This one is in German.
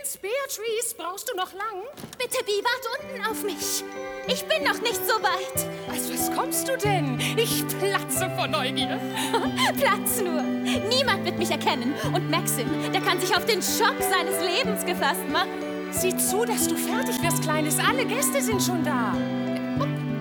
jetzt, Beatrice? Brauchst du noch lang? Bitte, Bee, wart unten auf mich. Ich bin noch nicht so weit. Als was kommst du denn? Ich platze vor Neugier. Platz nur. Niemand wird mich erkennen. Und Maxim, der kann sich auf den Schock seines Lebens gefasst machen. Sieh zu, dass du fertig wirst, Kleines. Alle Gäste sind schon da.